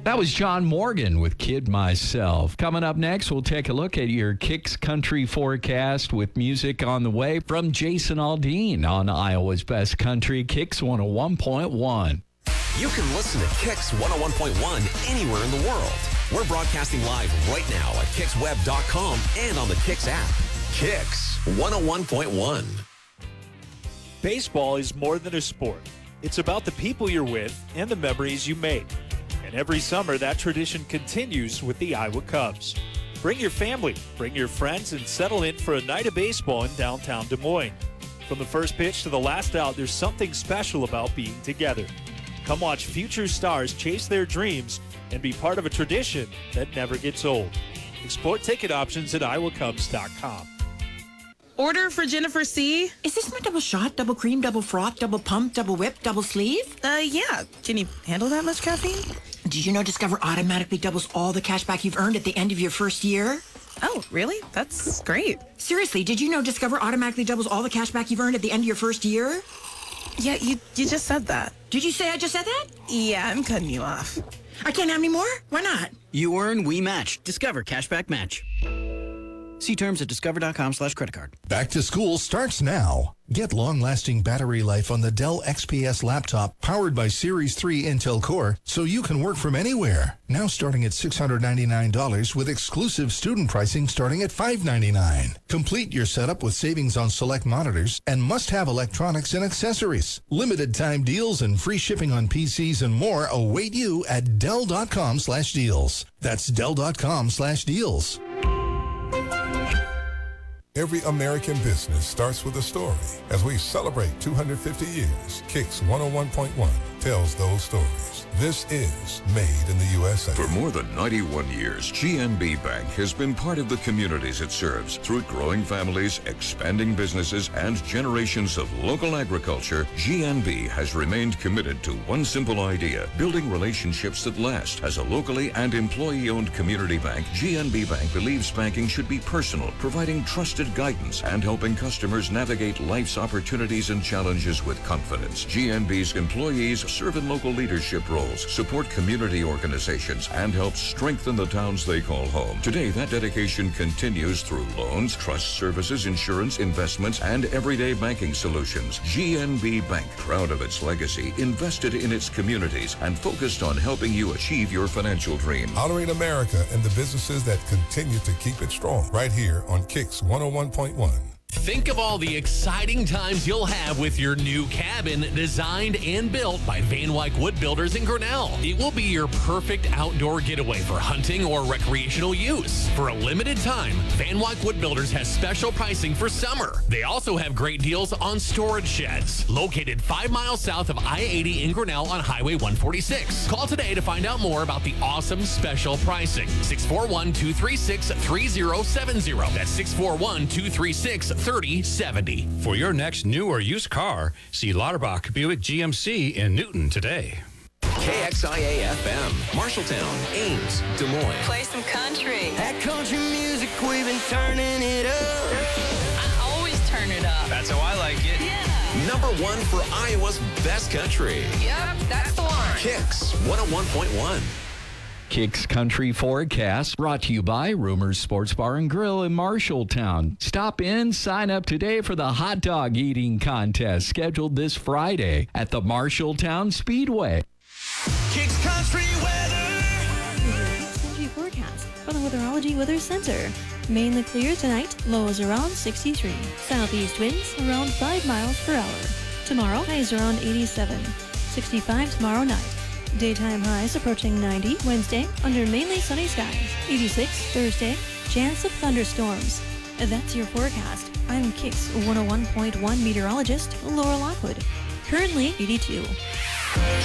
That was John Morgan with Kid Myself. Coming up next, we'll take a look at your Kicks Country forecast with music on the way from Jason Aldean on Iowa's Best Country, Kicks 101.1. You can listen to Kicks 101.1 anywhere in the world. We're broadcasting live right now at kicksweb.com and on the Kicks app. Kicks 101.1. Baseball is more than a sport. It's about the people you're with and the memories you make. And every summer, that tradition continues with the Iowa Cubs. Bring your family, bring your friends, and settle in for a night of baseball in downtown Des Moines. From the first pitch to the last out, there's something special about being together. Come watch future stars chase their dreams and be part of a tradition that never gets old. Explore ticket options at iowacubs.com. Order for Jennifer C. Is this my double shot, double cream, double froth, double pump, double whip, double sleeve? Yeah. Can you handle that much caffeine? Did you know Discover automatically doubles all the cash back you've earned at the end of your first year? Oh, really? That's great. Seriously, did you know Discover automatically doubles all the cash back you've earned at the end of your first year? Yeah, you just said that. Did you say I just said that? Yeah, I'm cutting you off. I can't have any more? Why not? You earn, we match. Discover Cashback Match. See terms at discover.com/creditcard. Back to school starts now. Get long-lasting battery life on the Dell XPS laptop powered by Series 3 Intel Core so you can work from anywhere. Now starting at $699 with exclusive student pricing starting at $599. Complete your setup with savings on select monitors and must-have electronics and accessories. Limited time deals and free shipping on PCs and more await you at Dell.com/deals. That's Dell.com/deals. Every American business starts with a story. As we celebrate 250 years, Kicks 101.1 tells those stories. This is Made in the USA. For more than 91 years, GNB Bank has been part of the communities it serves through growing families, expanding businesses, and generations of local agriculture. GNB has remained committed to one simple idea, building relationships that last. As a locally and employee-owned community bank, GNB Bank believes banking should be personal, providing trusted guidance and helping customers navigate life's opportunities and challenges with confidence. GNB's employees serve in local leadership roles, support community organizations, and help strengthen the towns they call home. Today, that dedication continues through loans, trust services, insurance, investments, and everyday banking solutions. GNB Bank, proud of its legacy, invested in its communities, and focused on helping you achieve your financial dreams. Honoring America and the businesses that continue to keep it strong. Right here on Kicks 101.1. Think of all the exciting times you'll have with your new cabin designed and built by Van Wyck Wood Builders in Grinnell. It will be your perfect outdoor getaway for hunting or recreational use. For a limited time, Van Wyck Wood Builders has special pricing for summer. They also have great deals on storage sheds. Located 5 miles south of I-80 in Grinnell on Highway 146. Call today to find out more about the awesome special pricing. 641-236-3070. That's 641-236-3070. For your next new or used car, see Lauterbach Buick GMC in Newton today. KXIA FM, Marshalltown, Ames, Des Moines. Play some country. That country music, we've been turning it up. I always turn it up. That's how I like it. Yeah. Number one for Iowa's Best Country. Yep, that's the one. Kicks 101.1. Kicks Country Forecast brought to you by Rumors Sports Bar and Grill in Marshalltown. Stop in, sign up today for the hot dog eating contest scheduled this Friday at the Marshalltown Speedway. Kicks Country weather. Country forecast from the Weatherology Weather Center. Mainly clear tonight, lows around 63. Southeast winds around 5 miles per hour. Tomorrow, highs around 87. 65 tomorrow night. Daytime highs approaching 90 Wednesday under mainly sunny skies. 86 Thursday, chance of thunderstorms. That's your forecast. I'm Kicks 101.1 meteorologist Laura Lockwood. Currently 82.